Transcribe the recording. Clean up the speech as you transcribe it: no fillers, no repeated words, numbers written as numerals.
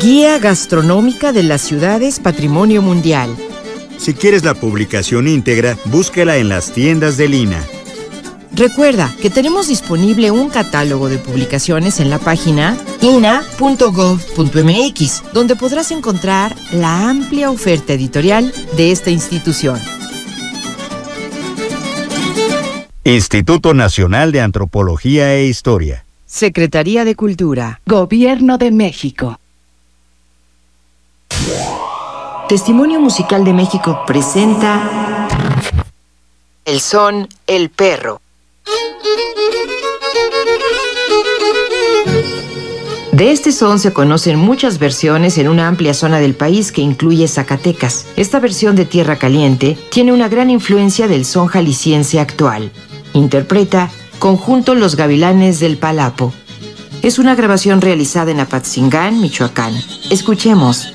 Guía Gastronómica de las Ciudades Patrimonio Mundial. Si quieres la publicación íntegra, búscala en las tiendas del INAH. Recuerda que tenemos disponible un catálogo de publicaciones en la página ina.gov.mx, donde podrás encontrar la amplia oferta editorial de esta institución. Instituto Nacional de Antropología e Historia. Secretaría de Cultura. Gobierno de México. Testimonio Musical de México presenta el son El Perro. De este son se conocen muchas versiones en una amplia zona del país que incluye Zacatecas. Esta versión de Tierra Caliente tiene una gran influencia del son jalisciense actual. Interpreta Conjunto Los Gavilanes del Palapo. Es una grabación realizada en Apatzingán, Michoacán. Escuchemos